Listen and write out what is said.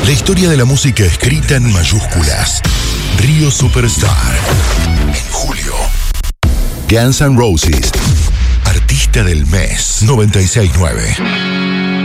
La historia de la música escrita en mayúsculas. Río Superstar. En julio. Guns N' Roses. Artista del mes 96.9.